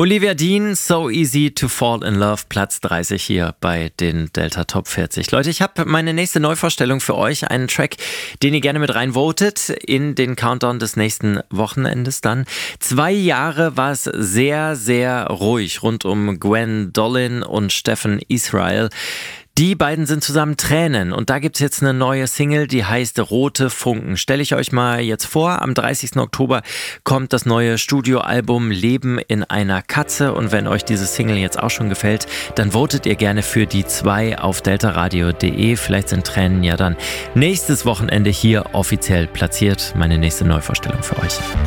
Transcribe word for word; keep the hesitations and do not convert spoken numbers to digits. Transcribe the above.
Olivia Dean, So Easy to Fall in Love, Platz dreißig hier bei den Delta Top vierzig. Leute, ich habe meine nächste Neuvorstellung für euch, einen Track, den ihr gerne mit reinvotet in den Countdown des nächsten Wochenendes dann. Zwei Jahre war es sehr, sehr ruhig rund um Gwen Dollin und Stefan Israel. Die beiden sind zusammen Tränen und da gibt's jetzt eine neue Single, die heißt Rote Funken. Stelle ich euch mal jetzt vor, am dreißigsten Oktober kommt das neue Studioalbum Leben in einer Katze und wenn euch diese Single jetzt auch schon gefällt, dann votet ihr gerne für die zwei auf deltaradio punkt de. Vielleicht sind Tränen ja dann nächstes Wochenende hier offiziell platziert. Meine nächste Neuvorstellung für euch.